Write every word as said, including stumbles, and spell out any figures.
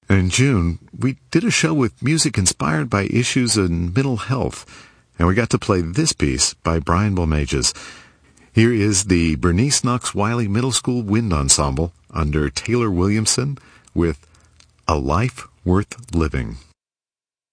In June, we did a show with music inspired by issues in mental health, and we got to play this piece by Brian Balmages. Here is the Bernice Knox Wiley Middle School Wind Ensemble under Taylor Williamson with A Life Worth Living.